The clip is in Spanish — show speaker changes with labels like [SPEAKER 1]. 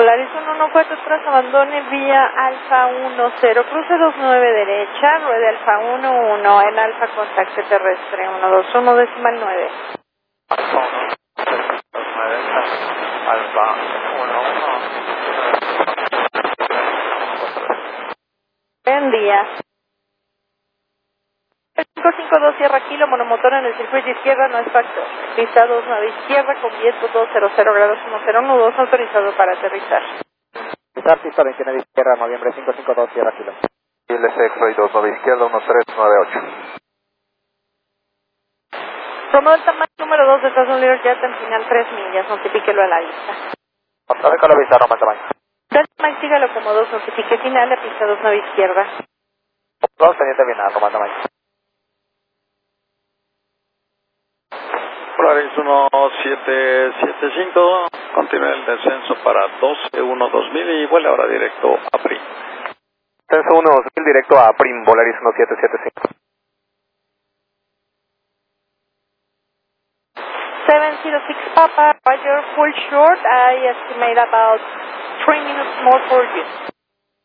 [SPEAKER 1] Polaris 114, abandone vía Alfa 10, cruce 29 derecha, ruede Alfa 11, en Alfa contacte terrestre 121 decimal 9.
[SPEAKER 2] Alfa 11.
[SPEAKER 1] Buen día. 552 Sierra Kilo, monomotor en el circuito izquierda, no es factor. Pista 29 izquierda con viento 200 grados 10 nudos, autorizado para aterrizar.
[SPEAKER 3] Pista 29 izquierda, noviembre 552 Sierra Kilo.
[SPEAKER 2] ILC X-Ray 29 izquierda 1398.
[SPEAKER 1] Romeo Delta Mike número 2 detrás de un Lear Jet en final 3 millas, notifíquelo a la vista.
[SPEAKER 3] ¿Sabe con la vista, Romeo Delta Mike?
[SPEAKER 1] Delta Mike sígalo como 2, notifique final a pista 29 izquierda.
[SPEAKER 3] 2, pendiente final, Romeo Delta Mike.
[SPEAKER 4] Polaris 1775, continúa el descenso para 12-1-2000 y vuela ahora directo a PRIM.
[SPEAKER 2] Descenso 1-2000 directo a PRIM, Polaris 1775.
[SPEAKER 1] 706 Papa, Roger, full short, I estimate about 3 minutes more for you.